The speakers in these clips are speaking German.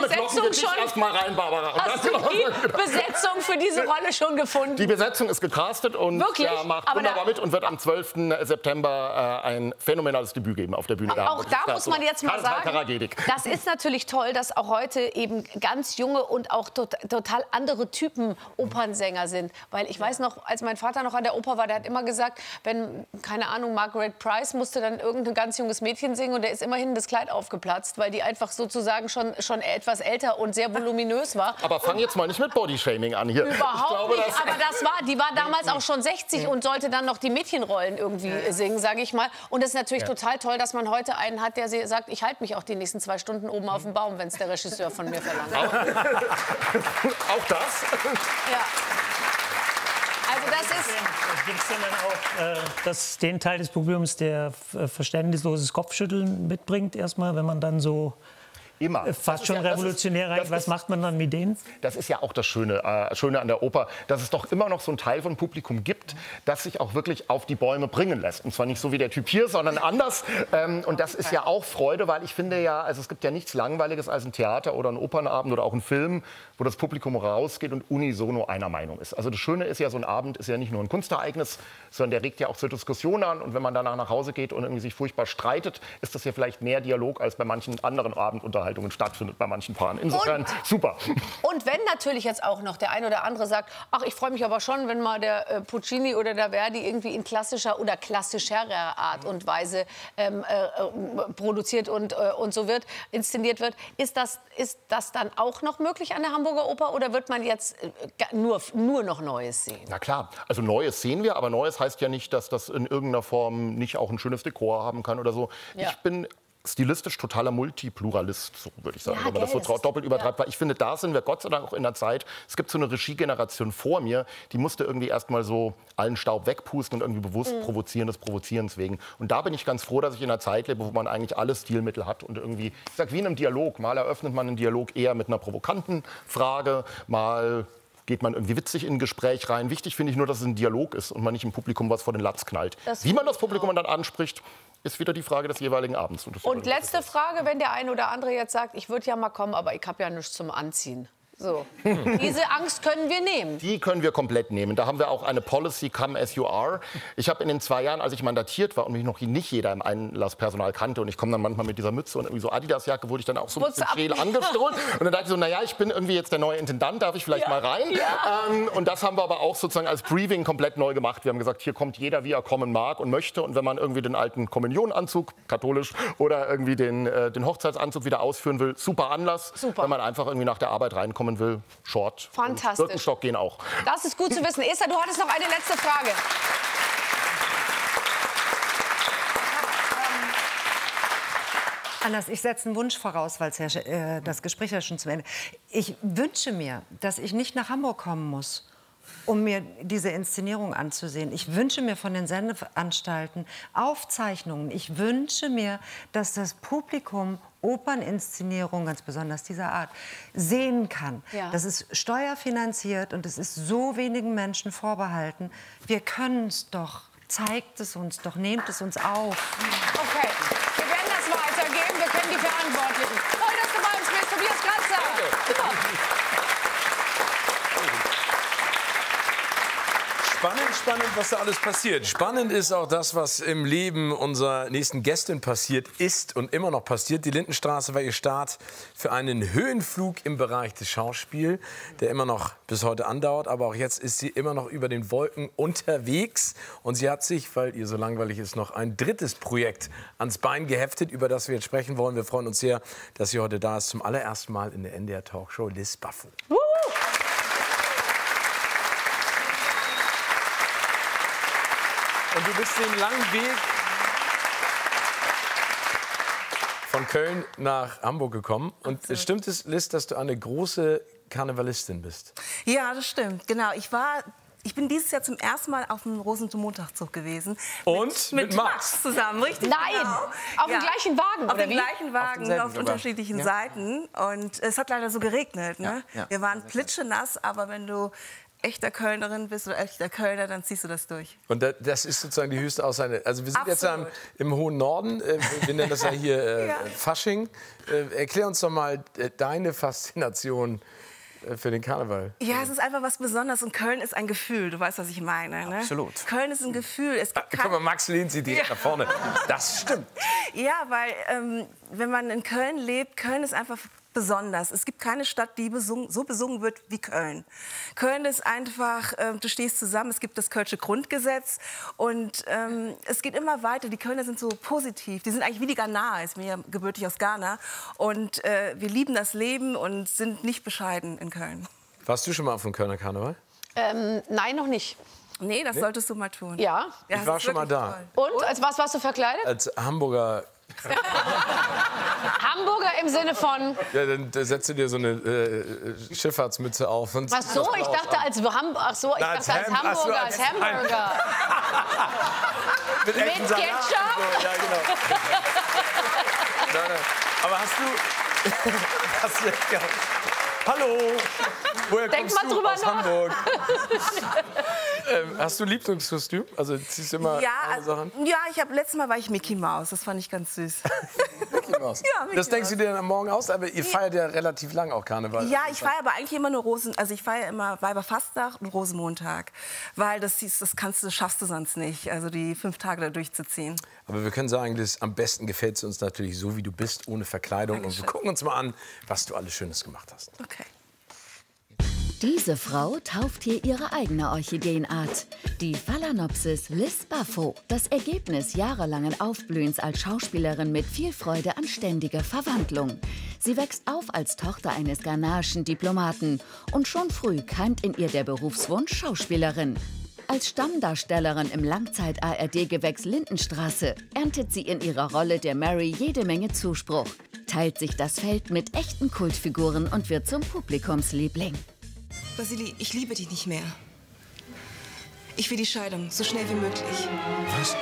Besetzung schon erstmal rein, Barbara. Hast du die Besetzung für diese Rolle schon gefunden? Die Besetzung ist gecastet und macht wunderbar mit und wird am 12. September ein phänomenales Debüt geben auf der Bühne. Auch da muss man jetzt mal sagen, Tragik. das ist natürlich toll, dass auch heute eben ganz junge und auch total andere Typen Opernsänger sind. Weil ich weiß noch, als mein Vater noch an der Oper war, der hat immer gesagt, wenn, keine Ahnung, Margaret Price musste dann irgendein ganz junges Mädchen singen und der ist immerhin das Kleid aufgeplatzt, weil die einfach sozusagen schon etwas älter und sehr voluminös war. Aber fang jetzt mal nicht mit Bodyshaming an hier. Überhaupt nicht, aber die war damals auch schon 60 und sollte dann noch die Mädchenrollen irgendwie singen, sage ich mal. Und es ist natürlich total toll, dass man heute einen hat, der sagt, ich halte mich auch die nächsten 2 Stunden oben auf dem Baum, wenn es der Regisseur von mir verlangt. Auch das? Ja. Also das ist... Gibt es denn dann auch den Teil des Publikums, der verständnisloses Kopfschütteln mitbringt erstmal, wenn man dann so... Immer. Fast schon revolutionär rein. Was macht man dann mit denen? Das ist ja auch das Schöne an der Oper, dass es doch immer noch so einen Teil von Publikum gibt, das sich auch wirklich auf die Bäume bringen lässt. Und zwar nicht so wie der Typ hier, sondern anders. Und das ist ja auch Freude, weil ich finde ja, also es gibt ja nichts Langweiliges als ein Theater oder ein Opernabend oder auch ein Film, wo das Publikum rausgeht und unisono einer Meinung ist. Also das Schöne ist ja, so ein Abend ist ja nicht nur ein Kunstereignis, sondern der regt ja auch zur Diskussion an. Und wenn man danach nach Hause geht und irgendwie sich furchtbar streitet, ist das ja vielleicht mehr Dialog als bei manchen anderen Abendunterhaltungen stattfindet bei manchen Paaren. Insofern super. Und wenn natürlich jetzt auch noch der eine oder andere sagt, ach, ich freue mich aber schon, wenn mal der Puccini oder der Verdi irgendwie in klassischer oder klassischerer Art und Weise produziert und so wird, inszeniert wird. Ist das dann auch noch möglich an der Hamburger Oper oder wird man jetzt nur noch Neues sehen? Na klar, also Neues sehen wir, aber Neues heißt ja nicht, dass das in irgendeiner Form nicht auch ein schönes Dekor haben kann oder so. Ja. Ich bin stilistisch totaler Multipluralist, so würde ich sagen, wenn man das so doppelt übertreibt. Weil ich finde, da sind wir Gott sei Dank auch in der Zeit. Es gibt so eine Regiegeneration vor mir, die musste irgendwie erst mal so allen Staub wegpusten und irgendwie bewusst provozieren, des Provozierens wegen. Und da bin ich ganz froh, dass ich in einer Zeit lebe, wo man eigentlich alle Stilmittel hat und irgendwie, ich sag, wie in einem Dialog. Mal eröffnet man einen Dialog eher mit einer provokanten Frage, mal geht man irgendwie witzig in ein Gespräch rein. Wichtig finde ich nur, dass es ein Dialog ist und man nicht im Publikum was vor den Latz knallt. Wie man das Publikum dann anspricht, ist wieder die Frage des jeweiligen Abends. Und letzte Frage, wenn der eine oder andere jetzt sagt, ich würde ja mal kommen, aber ich habe ja nichts zum Anziehen. So. Diese Angst können wir nehmen. Die können wir komplett nehmen. Da haben wir auch eine Policy, come as you are. Ich habe in den 2 Jahren, als ich mandatiert war und mich noch nicht jeder im Einlasspersonal kannte und ich komme dann manchmal mit dieser Mütze und irgendwie so Adidas-Jacke, wurde ich dann auch so ein bisschen schräg angestohlen. Und dann dachte ich so, naja, ich bin irgendwie jetzt der neue Intendant, darf ich vielleicht mal rein? Ja. Und das haben wir aber auch sozusagen als Briefing komplett neu gemacht. Wir haben gesagt, hier kommt jeder, wie er kommen mag und möchte. Und wenn man irgendwie den alten Kommunionanzug, katholisch, oder irgendwie den Hochzeitsanzug wieder ausführen will, super Anlass. Super. Wenn man einfach irgendwie nach der Arbeit reinkommt will, Short. Fantastisch. Birkenstock gehen auch. Das ist gut zu wissen. Esther, du hattest noch eine letzte Frage. Anders, ich setze einen Wunsch voraus, weil das Gespräch ja schon zu Ende. Ich wünsche mir, dass ich nicht nach Hamburg kommen muss, um mir diese Inszenierung anzusehen. Ich wünsche mir von den Sendeanstalten Aufzeichnungen. Ich wünsche mir, dass das Publikum Operninszenierungen, ganz besonders dieser Art, sehen kann. Ja. Das ist steuerfinanziert und es ist so wenigen Menschen vorbehalten. Wir können es doch. Zeigt es uns doch. Nehmt es uns auf. Okay, wir werden das weitergeben. Wir kennen die Verantwortlichen. Toll, dass du bei uns bist, Tobias Glatzer. Spannend, was da alles passiert. Spannend ist auch das, was im Leben unserer nächsten Gästin passiert ist und immer noch passiert. Die Lindenstraße war ihr Start für einen Höhenflug im Bereich des Schauspiels, der immer noch bis heute andauert. Aber auch jetzt ist sie immer noch über den Wolken unterwegs. Und sie hat sich, weil ihr so langweilig ist, noch ein drittes Projekt ans Bein geheftet, über das wir jetzt sprechen wollen. Wir freuen uns sehr, dass sie heute da ist. Zum allerersten Mal in der NDR-Talkshow, Liz Buffo. Und du bist den langen Weg von Köln nach Hamburg gekommen. Und stimmt es, Liz, dass du eine große Karnevalistin bist? Ja, das stimmt. Genau. Ich bin dieses Jahr zum ersten Mal auf dem Rosenmontagszug gewesen. Und mit Max zusammen, richtig? Nein, genau. Auf dem gleichen Wagen, auf dem gleichen Wagen, auf unterschiedlichen Seiten. Und es hat leider so geregnet. Ne? Ja. Wir waren plitschenass, aber wenn du echter Kölnerin bist oder echter Kölner, dann ziehst du das durch. Und das ist sozusagen die höchste Aussage. Also wir sind jetzt im hohen Norden, wir nennen das ja hier Fasching. Erklär uns doch mal deine Faszination für den Karneval. Ja, es ist einfach was Besonderes und Köln ist ein Gefühl, du weißt, was ich meine. Ne? Absolut. Köln ist ein Gefühl. Es gibt Guck mal, Max lehnt sie direkt nach vorne. Das stimmt. Ja, weil wenn man in Köln lebt, Köln ist einfach besonders. Es gibt keine Stadt, die so besungen wird wie Köln. Köln ist einfach, du stehst zusammen, es gibt das Kölsche Grundgesetz und es geht immer weiter. Die Kölner sind so positiv, die sind eigentlich wie die Ghanaer, ich bin ja gebürtig aus Ghana und wir lieben das Leben und sind nicht bescheiden in Köln. Warst du schon mal auf dem Kölner Karneval? Nein, noch nicht. Nee, das solltest du mal tun. Ja? Ich war schon mal da. Toll. Und? Als was warst du verkleidet? Als Hamburger. Hamburger im Sinne von... Ja, dann setzt du dir so eine Schifffahrtsmütze auf. Und Ach so, ich dachte als Hamburger, als Hamburger, als Hamburger. Mit Ketchup? So, ja, genau. Nein. Aber hast du Hallo, woher kommst du? Drüber aus nach. Hamburg. Hast du ein Lieblingskostüm? Also ziehst du immer eine Sache an? Ja, letztes Mal war ich Mickey Maus, das fand ich ganz süß. Mickey Maus. Ja, Mickey das denkst Maus. du dir dann am Morgen aus? Aber ihr feiert ja relativ lang auch Karneval. Ja, ich feiere aber eigentlich immer nur ich feiere immer Weiberfastnacht und Rosenmontag. Weil das schaffst du sonst nicht, also die 5 Tage da durchzuziehen. Aber wir können sagen, am besten gefällt es uns natürlich so, wie du bist, ohne Verkleidung. Dankeschön. Und wir gucken uns mal an, was du alles Schönes gemacht hast. Okay. Diese Frau tauft hier ihre eigene Orchideenart, die Phalaenopsis Liss-Baffo. Das Ergebnis jahrelangen Aufblühens als Schauspielerin mit viel Freude an ständiger Verwandlung. Sie wächst auf als Tochter eines ghanaischen Diplomaten und schon früh keimt in ihr der Berufswunsch Schauspielerin. Als Stammdarstellerin im Langzeit-ARD-Gewächs Lindenstraße erntet sie in ihrer Rolle der Mary jede Menge Zuspruch, teilt sich das Feld mit echten Kultfiguren und wird zum Publikumsliebling. Vasili, ich liebe dich nicht mehr. Ich will die Scheidung, so schnell wie möglich. Was?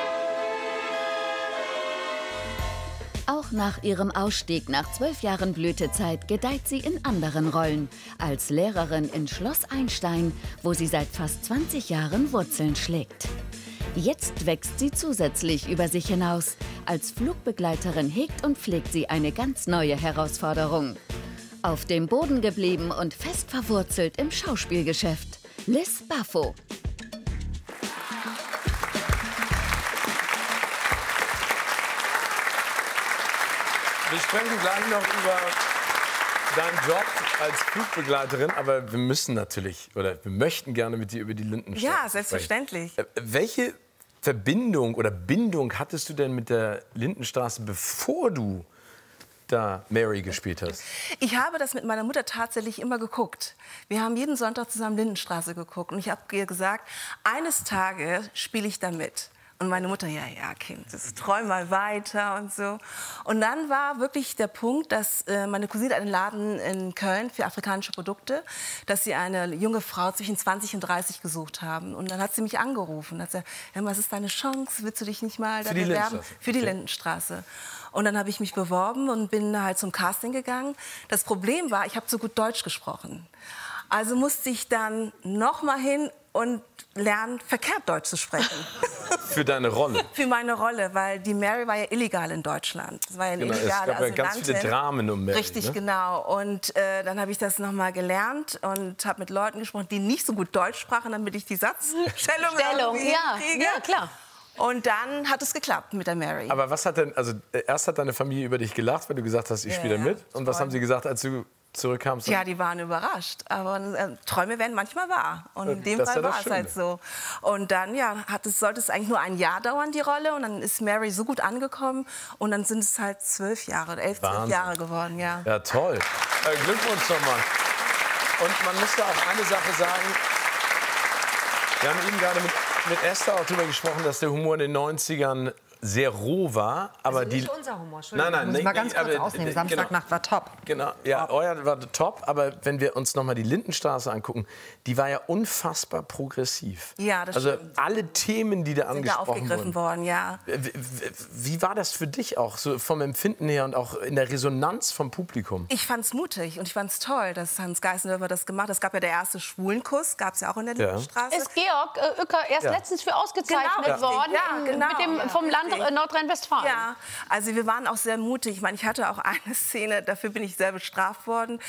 Auch nach ihrem Ausstieg nach 12 Jahren Blütezeit gedeiht sie in anderen Rollen. Als Lehrerin in Schloss Einstein, wo sie seit fast 20 Jahren Wurzeln schlägt. Jetzt wächst sie zusätzlich über sich hinaus. Als Flugbegleiterin hegt und pflegt sie eine ganz neue Herausforderung. Auf dem Boden geblieben und fest verwurzelt im Schauspielgeschäft. Liss-Baffo. Wir sprechen gleich noch über deinen Job als Flugbegleiterin, aber wir müssen natürlich, oder wir möchten gerne mit dir über die Lindenstraße Ja, selbstverständlich. sprechen. Welche Verbindung oder Bindung hattest du denn mit der Lindenstraße, bevor du da Mary gespielt hast? Ich habe das mit meiner Mutter tatsächlich immer geguckt. Wir haben jeden Sonntag zusammen Lindenstraße geguckt. Und ich habe ihr gesagt, eines Tages spiele ich da mit. Und meine Mutter, ja, Kind, träum mal weiter und so. Und dann war wirklich der Punkt, dass meine Cousine einen Laden in Köln für afrikanische Produkte, dass sie eine junge Frau zwischen 20 und 30 gesucht haben. Und dann hat sie mich angerufen und hat gesagt, was ist deine Chance? Willst du dich nicht mal da bewerben? Für die Lindenstraße. Und dann habe ich mich beworben und bin halt zum Casting gegangen. Das Problem war, ich habe so gut Deutsch gesprochen. Also musste ich dann noch mal hin und lernen, verkehrt Deutsch zu sprechen. Für deine Rolle? Für meine Rolle, weil die Mary war ja illegal in Deutschland. Das war ja eine illegale es gab ja ganz viele Dramen um Mary. Richtig, ne? Genau. Und dann habe ich das noch mal gelernt und habe mit Leuten gesprochen, die nicht so gut Deutsch sprachen, damit ich die Satzstellung hinkriege. Ja, klar. Und dann hat es geklappt mit der Mary. Aber was hat denn, also erst hat deine Familie über dich gelacht, weil du gesagt hast, ich spiele da mit. Und was haben sie gesagt, als du zurückkamst? Ja, die waren überrascht. Aber Träume werden manchmal wahr. Und in dem Fall war es halt so. Und dann sollte es eigentlich nur ein Jahr dauern, die Rolle. Und dann ist Mary so gut angekommen. Und dann sind es halt 12 Jahre oder 11, 12 Jahre geworden. Ja, ja toll. Glückwunsch nochmal. Und man muss da auch eine Sache sagen. Wir haben eben gerade mit Esther auch darüber gesprochen, dass der Humor in den 90ern sehr roh war. Aber also nicht unser Humor, Entschuldigung. Nein, muss mal ganz kurz ausnehmen. Samstagnacht war top. Genau, ja, euer war top. Aber wenn wir uns noch mal die Lindenstraße angucken, die war ja unfassbar progressiv. Ja, das also stimmt. alle Themen, die da angesprochen aufgegriffen worden, ja. Wie war das für dich auch, so vom Empfinden her und auch in der Resonanz vom Publikum? Ich fand's mutig und ich fand's toll, dass Hans Geißendörfer das gemacht hat. Es gab ja der erste Schwulenkkuss, gab es ja auch in der Lindenstraße. Ist Georg Uecker erst letztens für ausgezeichnet worden vom Land Nordrhein-Westfalen. Ja, also wir waren auch sehr mutig. Ich meine, ich hatte auch eine Szene, dafür bin ich sehr bestraft worden.